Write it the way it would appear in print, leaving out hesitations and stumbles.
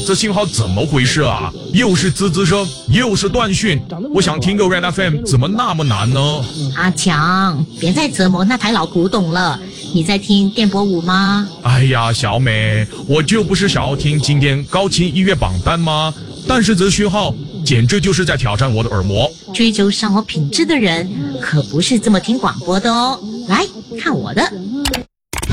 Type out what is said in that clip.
这信号怎么回事啊？又是滋滋声，又是断讯。我想听个 Red FM， 怎么那么难呢？ 阿强，别再折磨那台老古董了。你在听电波舞吗？ 哎呀，小美，我就不是想要听今天高清音乐榜单吗？但是这讯号简直就是在挑战我的耳膜。 追求生活品质的人可不是这么听广播的哦。来看我的。